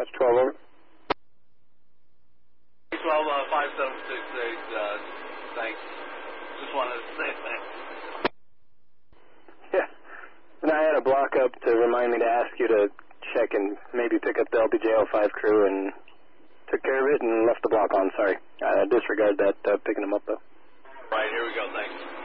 That's 12 over. 5768, thanks. Just wanted to say thanks. Yeah. And I had a block up to remind me to ask you to check and maybe pick up the LBJ-05 crew, and took care of it and left the block on. Sorry. Disregard that picking them up, though. Right, here we go. Thanks.